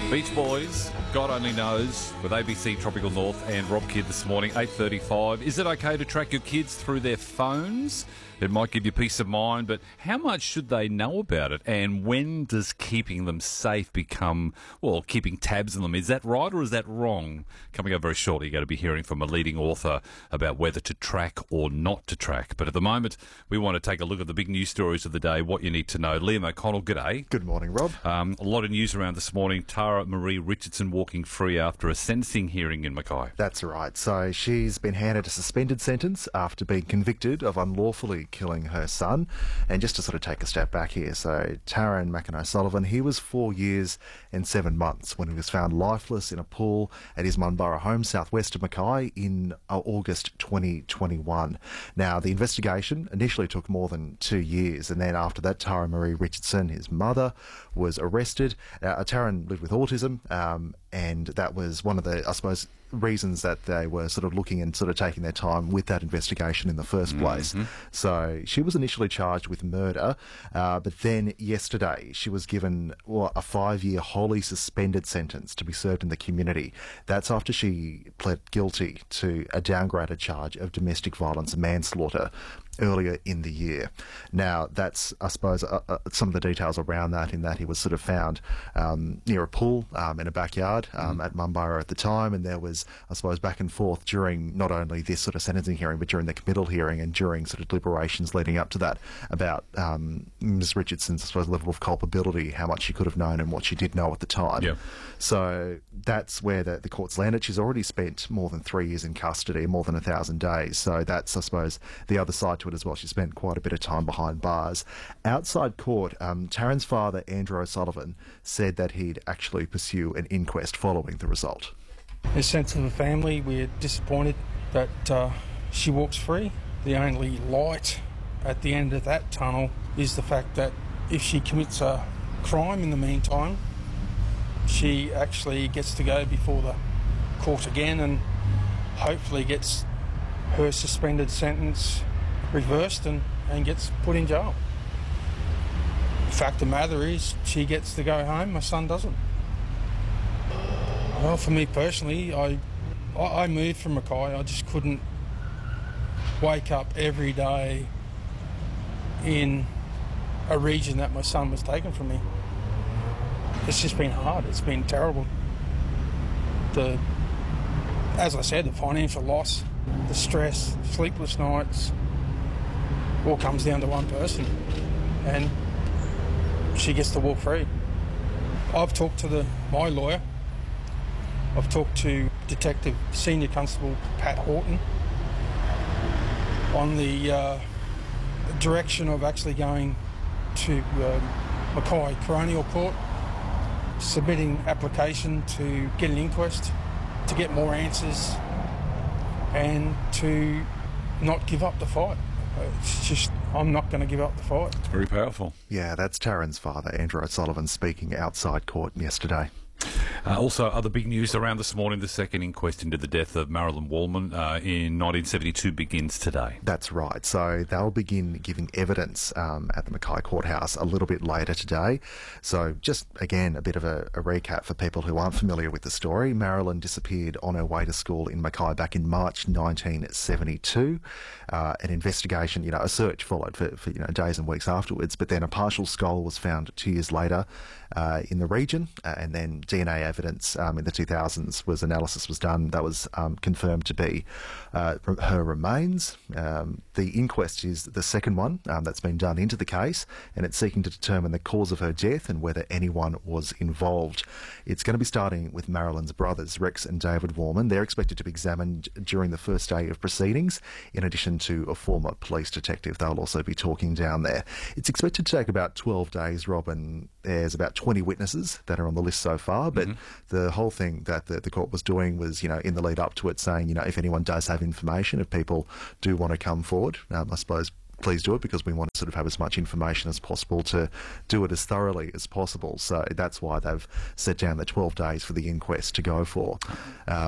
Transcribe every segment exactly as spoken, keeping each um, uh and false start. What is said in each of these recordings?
Beach Boys, God Only Knows, with A B C Tropical North and Rob Kidd this morning, eight thirty-five. Is it okay to track your kids through their phones? It might give you peace of mind, but how much should they know about it? And when does keeping them safe become, well, keeping tabs on them? Is that right or is that wrong? Coming up very shortly, you're going to be hearing from a leading author about whether to track or not to track. But at the moment, we want to take a look at the big news stories of the day, what you need to know. Liam O'Connell, g'day. Good morning, Rob. Um, a lot of news around this morning. Tara Marie Richardson walking free after a sentencing hearing in Mackay. That's right. So she's been handed a suspended sentence after being convicted of unlawfully killing her son. And just to sort of take a step back here, so Taran McInnes-Sullivan, he was four years and seven months when he was found lifeless in a pool at his Munburra home, southwest of Mackay, in uh, August twenty twenty-one. Now, the investigation initially took more than two years, and then after that, Tara Marie Richardson, his mother, was arrested. Uh, Taran lived with autism, um, and that was one of the, I suppose, reasons that they were sort of looking and sort of taking their time with that investigation in the first place. Mm-hmm. So she was initially charged with murder, uh, but then yesterday she was given well, a five-year wholly suspended sentence to be served in the community. That's after she pled guilty to a downgraded charge of domestic violence and manslaughter earlier in the year. Now, that's, I suppose, uh, uh, some of the details around that, in that he was sort of found um, near a pool um, in a backyard um, mm. at Munburra at the time, and there was, I suppose, back and forth during not only this sort of sentencing hearing, but during the committal hearing and during sort of deliberations leading up to that about um, Miz Richardson's, I suppose, level of culpability, how much she could have known and what she did know at the time. Yep. So that's where the, the court's landed. She's already spent more than three years in custody, more than a thousand days. So that's, I suppose, the other side to it as well. She spent quite a bit of time behind bars. Outside court, um, Taran's father, Andrew O'Sullivan, said that he'd actually pursue an inquest following the result. In a sense of the family, we're disappointed that uh, she walks free. The only light at the end of that tunnel is the fact that if she commits a crime in the meantime, she actually gets to go before the court again and hopefully gets her suspended sentence reversed and, and gets put in jail. The fact of the matter is, she gets to go home, my son doesn't. Well, for me personally, I, I, I moved from Mackay. I just couldn't wake up every day in a region that my son was taken from me. It's just been hard. It's been terrible. The, as I said, the financial loss, the stress, sleepless nights, all comes down to one person, and she gets to walk free. I've talked to the my lawyer. I've talked to Detective Senior Constable Pat Horton on the uh, direction of actually going to uh, Mackay Coronial Court, submitting application to get an inquest, to get more answers, and to not give up the fight. It's just, I'm not going to give up the fight. It's very powerful. Yeah, that's Taran's father, Andrew O'Sullivan, speaking outside court yesterday. Uh, also, other big news around this morning, the second inquest into the death of Marilyn Wallman uh, in nineteen seventy-two begins today. That's right. So they'll begin giving evidence um, at the Mackay Courthouse a little bit later today. So just, again, a bit of a, a recap for people who aren't familiar with the story. Marilyn disappeared on her way to school in Mackay back in March nineteen seventy-two. Uh, an investigation, you know, a search followed for, for, you know, days and weeks afterwards, but then a partial skull was found two years later uh, in the region, uh, and then D N A evidence um, in the two thousands was analysis was done that was um, confirmed to be uh, her remains. Um, the inquest is the second one um, that's been done into the case, and it's seeking to determine the cause of her death and whether anyone was involved. It's going to be starting with Marilyn's brothers, Rex and David Wallman. They're expected to be examined during the first day of proceedings, in addition to a former police detective. They'll also be talking down there. It's expected to take about twelve days, Rob, and there's about twenty witnesses that are on the list so far, but mm-hmm. the whole thing that the, the court was doing was, you know, in the lead up to it, saying, you know, if anyone does have information, if people do want to come forward, um, I suppose please do it, because we want to sort of have as much information as possible to do it as thoroughly as possible. So that's why they've set down the twelve days for the inquest to go for. Um,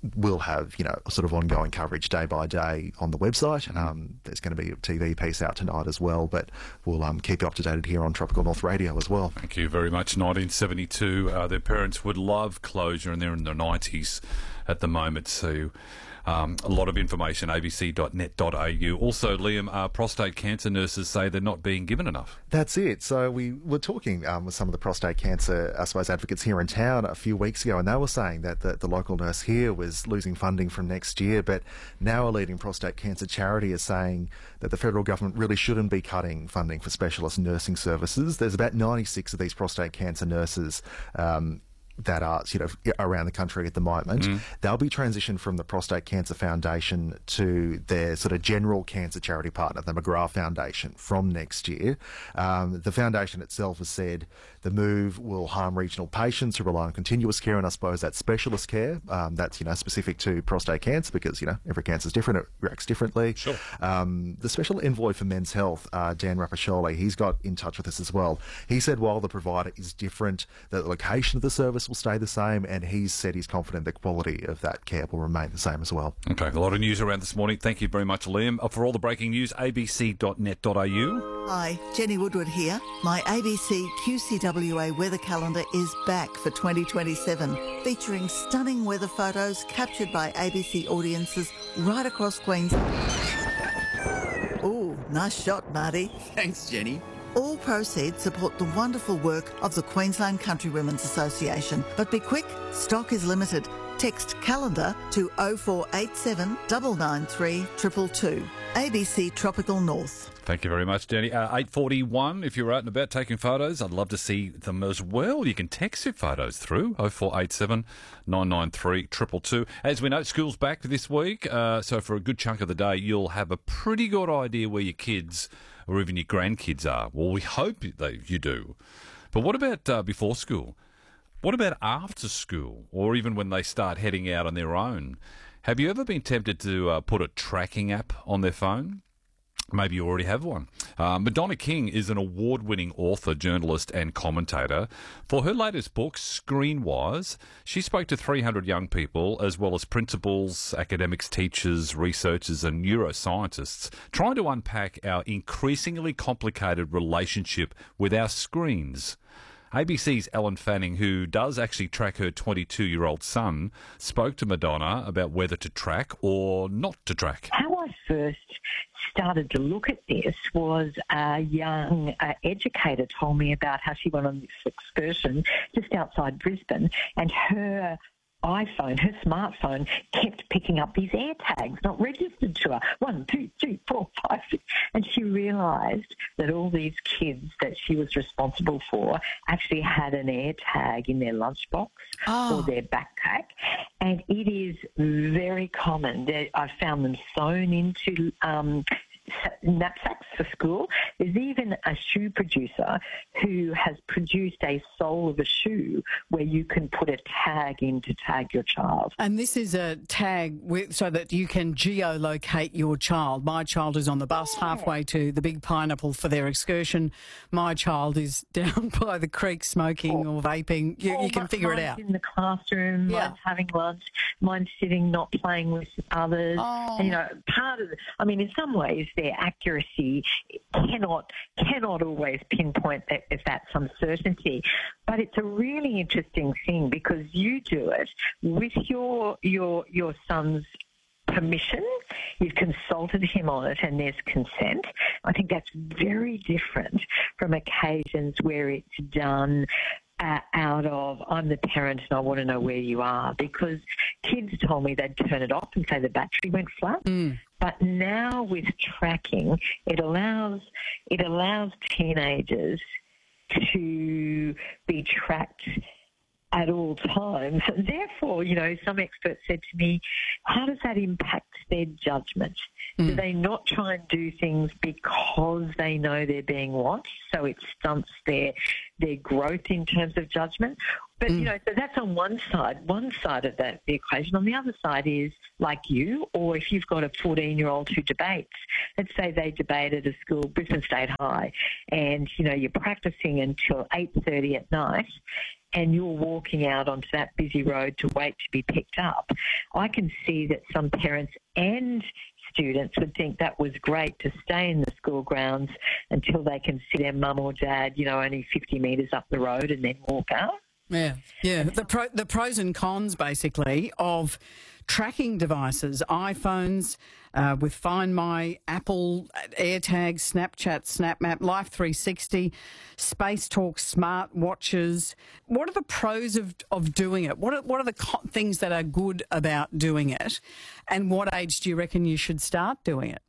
we'll have, you know, sort of ongoing coverage day by day on the website. Um, there's going to be a T V piece out tonight as well, but we'll um, keep you up to date here on Tropical North Radio as well. Thank you very much. nineteen seventy-two, uh, their parents would love closure, and they're in their nineties at the moment, so um, a lot of information, a b c dot net dot a u. Also, Liam, uh, prostate cancer nurses say they're not being given enough. That's it. So we were talking um, with some of the prostate cancer, I suppose, advocates here in town a few weeks ago, and they were saying that the, the local nurse here was losing funding from next year, but now a leading prostate cancer charity is saying that the federal government really shouldn't be cutting funding for specialist nursing services. There's about ninety-six of these prostate cancer nurses um, that are, you know, around the country at the moment. Mm. They'll be transitioned from the Prostate Cancer Foundation to their sort of general cancer charity partner, the McGrath Foundation, from next year. Um, the foundation itself has said the move will harm regional patients who rely on continuous care, and I suppose that's specialist care. Um, that's, you know, specific to prostate cancer because, you know, every cancer is different, it reacts differently. Sure. Um, the Special Envoy for Men's Health, uh, Dan Rapacholi, he's got in touch with us as well. He said while the provider is different, the location of the service will stay the same, and he's said he's confident the quality of that care will remain the same as well. Okay, a lot of news around this morning. Thank you very much, Liam. Uh, for all the breaking news, a b c dot net dot a u. Hi, Jenny Woodward here. My A B C Q C W A weather calendar is back for twenty twenty-seven, featuring stunning weather photos captured by A B C audiences right across Queensland. Ooh, nice shot, Marty. Thanks, Jenny. All proceeds support the wonderful work of the Queensland Country Women's Association. But be quick, stock is limited. Text calendar to oh four eight seven, nine nine three, two two two. A B C Tropical North. Thank you very much, Danny. Uh, eight forty-one, if you're out and about taking photos, I'd love to see them as well. You can text your photos through oh four eight seven, nine nine three, two two two. As we know, school's back this week, uh, so for a good chunk of the day, you'll have a pretty good idea where your kids or even your grandkids are. Well, we hope that you do. But what about uh, before school? What about after school, or even when they start heading out on their own? Have you ever been tempted to uh, put a tracking app on their phone? Maybe you already have one. Uh, Madonna King is an award-winning author, journalist and commentator. For her latest book, Screenwise, she spoke to three hundred young people, as well as principals, academics, teachers, researchers and neuroscientists, trying to unpack our increasingly complicated relationship with our screens. A B C's Ellen Fanning, who does actually track her twenty-two-year-old son, spoke to Madonna about whether to track or not to track. How I first started to look at this was a young uh, educator told me about how she went on this excursion just outside Brisbane, and her iPhone, her smartphone, kept picking up these air tags not registered to her. One, two, three, four, five, six. And she realised that all these kids that she was responsible for actually had an air tag in their lunchbox oh. or their backpack. And it is very common. I've found them sewn into um, knapsacks for school. There's even a shoe producer who has produced a sole of a shoe where you can put a tag in to tag your child. And this is a tag with, so that you can geolocate your child. My child is on the bus yeah. halfway to the Big Pineapple for their excursion. My child is down by the creek smoking or, or vaping. You, or you can figure it out. Mine's in the classroom, yeah. mine's having lunch, mine's sitting not playing with others. Oh. And, you know, part of it, I mean, in some ways, their accuracy cannot cannot always pinpoint that if that's some certainty. But it's a really interesting thing because you do it with your your your son's permission. You've consulted him on it and there's consent. I think that's very different from occasions where it's done Uh, out of, I'm the parent and I want to know where you are, because kids told me they'd turn it off and say the battery went flat. Mm. But now with tracking, it allows it allows teenagers to be tracked at all times. Therefore, you know, some experts said to me, how does that impact their judgment? Mm. Do they not try and do things because they know they're being watched, so it stunts their their growth in terms of judgment? But, mm. you know, so that's on one side, one side of that, the equation. On the other side is like you, or if you've got a fourteen-year-old who debates, let's say they debate at a school, Brisbane State High, and, you know, you're practicing until eight thirty at night, and you're walking out onto that busy road to wait to be picked up, I can see that some parents and students would think that was great to stay in the school grounds until they can see their mum or dad, you know, only fifty metres up the road and then walk out. Yeah, yeah. The pro, the pros and cons, basically, of tracking devices, iPhones uh, with Find My, Apple AirTags, Snapchat, SnapMap, Life three sixty, Space Talk smart watches. What are the pros of, of doing it? What are, what are the co- things that are good about doing it? And what age do you reckon you should start doing it?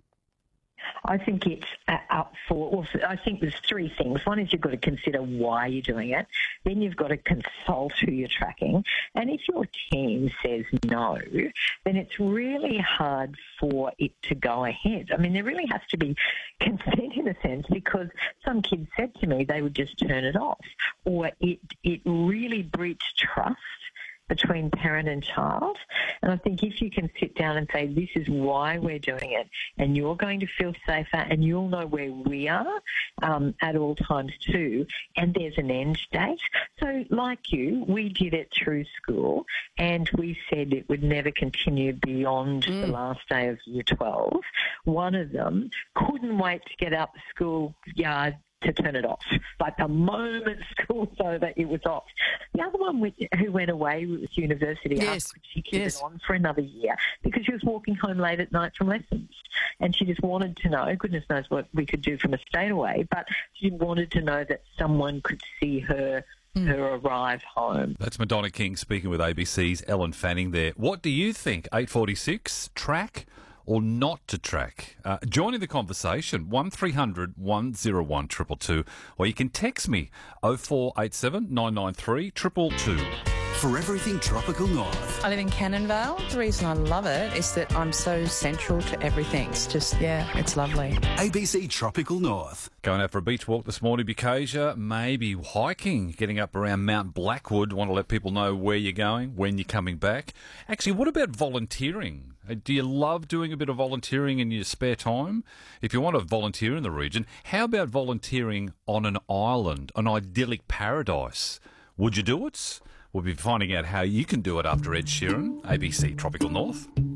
I think it's uh, up for, well, I think there's three things. One is you've got to consider why you're doing it. Then you've got to consult who you're tracking. And if your team says no, then it's really hard for it to go ahead. I mean, there really has to be consent in a sense, because some kids said to me they would just turn it off, or it, it really breached trust between parent and child. And I think if you can sit down and say, this is why we're doing it, and you're going to feel safer, and you'll know where we are um, at all times too, and there's an end date. So like you, we did it through school, and we said it would never continue beyond mm. the last day of year twelve. One of them couldn't wait to get out the schoolyard to turn it off. Like the moment school's over, it was off. The other one with, who went away was university. Yes. Asked could she keep yes. it on for another year, because she was walking home late at night from lessons, and she just wanted to know, goodness knows what we could do from a state away, but she wanted to know that someone could see her mm. her arrive home. That's Madonna King speaking with A B C's Ellen Fanning there. What do you think? eight forty-six, track or not to track? Uh, join in the conversation, one three hundred one oh one two two two, or you can text me oh four eight seven nine nine three two two two. For everything Tropical North. I live in Cannonvale. The reason I love it is that I'm so central to everything. It's just, yeah, it's lovely. A B C Tropical North. Going out for a beach walk this morning, Bucasia, maybe hiking, getting up around Mount Blackwood. Want to let people know where you're going, when you're coming back. Actually, what about volunteering? Do you love doing a bit of volunteering in your spare time? If you want to volunteer in the region, how about volunteering on an island, an idyllic paradise? Would you do it? We'll be finding out how you can do it after Ed Sheeran, A B C Tropical North.